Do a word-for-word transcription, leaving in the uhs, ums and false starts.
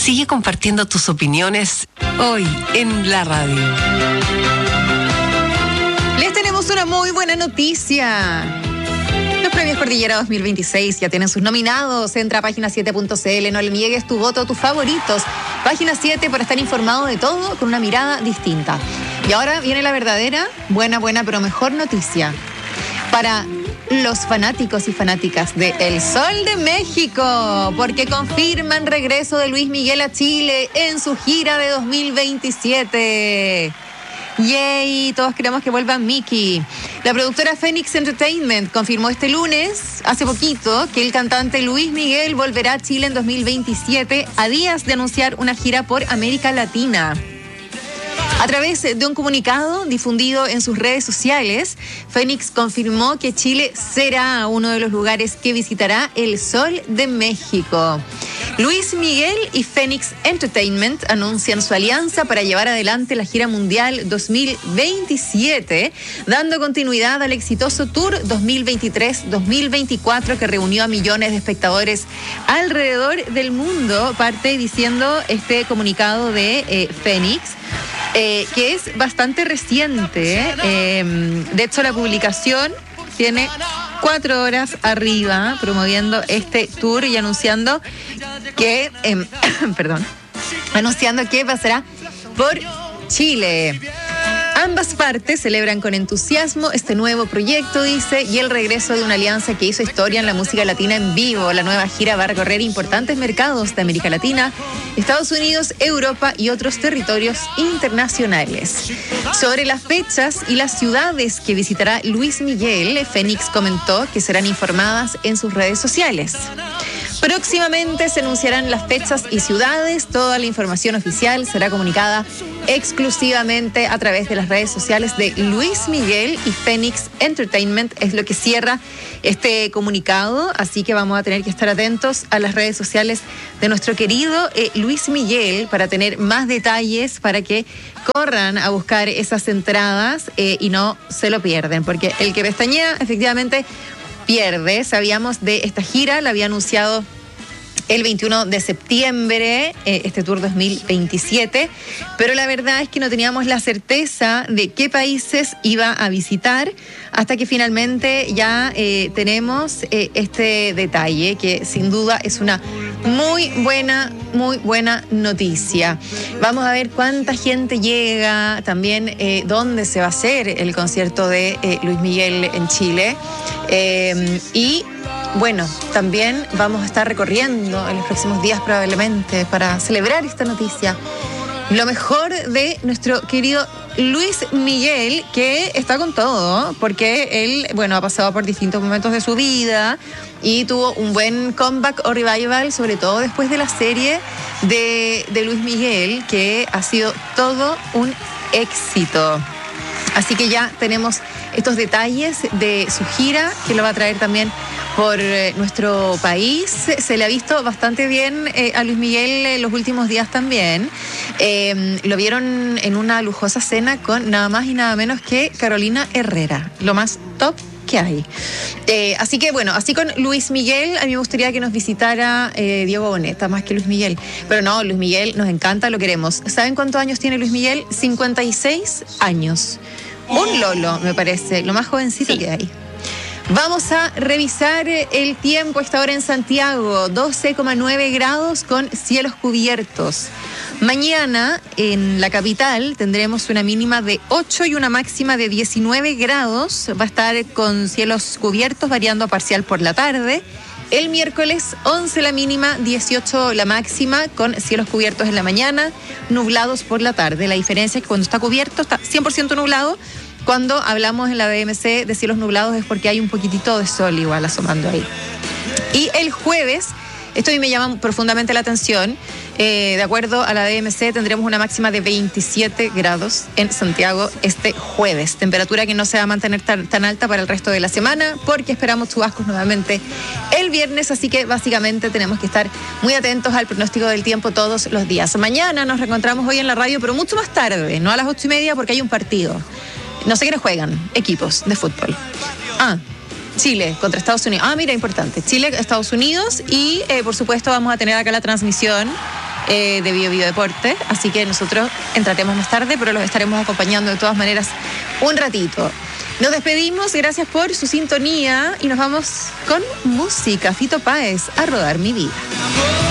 Sigue compartiendo tus opiniones hoy en la radio. Les tenemos una muy buena noticia. Los premios Cordillera dos mil veintiséis ya tienen sus nominados. Entra a página siete punto c l, no le niegues tu voto a tus favoritos. Página siete para estar informado de todo con una mirada distinta. Y ahora viene la verdadera, buena, buena, pero mejor noticia. Para los fanáticos y fanáticas de El Sol de México, porque confirman regreso de Luis Miguel a Chile en su gira de dos mil veintisiete. ¡Yay! Todos queremos que vuelva Mickey. La productora Phoenix Entertainment confirmó este lunes, hace poquito, que el cantante Luis Miguel volverá a Chile en dos mil veintisiete, a días de anunciar una gira por América Latina. A través de un comunicado difundido en sus redes sociales, Phoenix confirmó que Chile será uno de los lugares que visitará El Sol de México. Luis Miguel y Phoenix Entertainment anuncian su alianza para llevar adelante la gira mundial dos mil veintisiete, dando continuidad al exitoso Tour dos mil veintitrés dos mil veinticuatro que reunió a millones de espectadores alrededor del mundo. Parte diciendo este comunicado de eh, Phoenix. Eh, que es bastante reciente. Eh, de hecho, la publicación tiene cuatro horas arriba promoviendo este tour y anunciando que, eh, perdón, anunciando que pasará por Chile. Ambas partes celebran con entusiasmo este nuevo proyecto, dice, y el regreso de una alianza que hizo historia en la música latina en vivo. La nueva gira va a recorrer importantes mercados de América Latina, Estados Unidos, Europa y otros territorios internacionales. Sobre las fechas y las ciudades que visitará Luis Miguel, Phoenix comentó que serán informadas en sus redes sociales. Próximamente se anunciarán las fechas y ciudades. Toda la información oficial será comunicada exclusivamente a través de las redes sociales de Luis Miguel y Phoenix Entertainment. Es lo que cierra este comunicado, así que vamos a tener que estar atentos a las redes sociales de nuestro querido eh, Luis Miguel para tener más detalles, para que corran a buscar esas entradas eh, y no se lo pierden, porque el que pestañea efectivamente pierde. Sabíamos de esta gira, la había anunciado el veintiuno de septiembre, eh, este Tour dos mil veintisiete, pero la verdad es que no teníamos la certeza de qué países iba a visitar hasta que finalmente ya eh, tenemos eh, este detalle, que sin duda es una muy buena, muy buena noticia. Vamos a ver cuánta gente llega, también eh, dónde se va a hacer el concierto de eh, Luis Miguel en Chile. Eh, y bueno, también vamos a estar recorriendo en los próximos días probablemente para celebrar esta noticia lo mejor de nuestro querido Luis Miguel, que está con todo, porque él, bueno, ha pasado por distintos momentos de su vida y tuvo un buen comeback o revival, sobre todo después de la serie de, de Luis Miguel, que ha sido todo un éxito. Así que ya tenemos estos detalles de su gira, que lo va a traer también por eh, nuestro país. Se le ha visto bastante bien eh, a Luis Miguel en los últimos días también. Eh, lo vieron en una lujosa cena con nada más y nada menos que Carolina Herrera, lo más top que hay. Eh, así que bueno, así con Luis Miguel, a mí me gustaría que nos visitara eh, Diego Boneta, más que Luis Miguel. Pero no, Luis Miguel nos encanta, lo queremos. ¿Saben cuántos años tiene Luis Miguel? cincuenta y seis años. Un lolo, me parece, lo más jovencito sí. que hay. Vamos a revisar el tiempo a esta hora en Santiago, doce coma nueve grados con cielos cubiertos. Mañana en la capital tendremos una mínima de ocho y una máxima de diecinueve grados. Va a estar con cielos cubiertos, variando a parcial por la tarde. El miércoles once la mínima, dieciocho la máxima, con cielos cubiertos en la mañana, nublados por la tarde. La diferencia es que cuando está cubierto está cien por ciento nublado. Cuando hablamos en la B M C de cielos nublados es porque hay un poquitito de sol igual asomando ahí. Y el jueves, esto a mí me llama profundamente la atención, eh, de acuerdo a la D M C tendremos una máxima de veintisiete grados en Santiago este jueves, temperatura que no se va a mantener tan, tan alta para el resto de la semana porque esperamos chubascos nuevamente el viernes, así que básicamente tenemos que estar muy atentos al pronóstico del tiempo todos los días. Mañana nos reencontramos hoy en la radio, pero mucho más tarde, no a las ocho y media porque hay un partido. No sé quiénes juegan, equipos de fútbol. Ah, Chile contra Estados Unidos. Ah, mira, importante. Chile, Estados Unidos y, eh, por supuesto, vamos a tener acá la transmisión eh, de Bio Bio Deporte. Así que nosotros entraremos más tarde, pero los estaremos acompañando de todas maneras un ratito. Nos despedimos, gracias por su sintonía y nos vamos con música. Fito Páez, A Rodar Mi Vida.